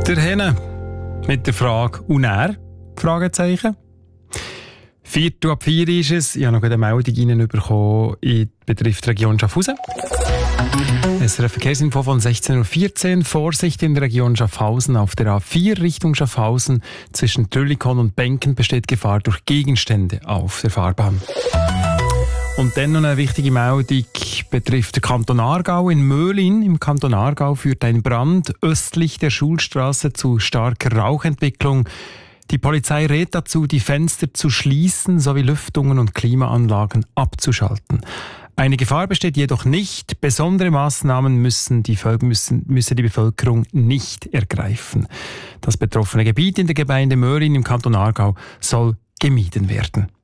Der Henne mit der Frage «Und er?» Fragezeichen. 3:04 ist es. Ich habe noch eine Meldung bekommen, betrifft die Region Schaffhausen. Es ist eine Verkehrsinfo von 16:14 Uhr. Vorsicht in der Region Schaffhausen. Auf der A4 Richtung Schaffhausen zwischen Trüllikon und Benken besteht Gefahr durch Gegenstände auf der Fahrbahn. Und dann noch eine wichtige Meldung betrifft den Kanton Aargau. In Möhlin im Kanton Aargau führt ein Brand östlich der Schulstraße zu starker Rauchentwicklung. Die Polizei rät dazu, die Fenster zu schließen sowie Lüftungen und Klimaanlagen abzuschalten. Eine Gefahr besteht jedoch nicht. Besondere Maßnahmen müsse die Bevölkerung nicht ergreifen. Das betroffene Gebiet in der Gemeinde Möhlin im Kanton Aargau soll gemieden werden.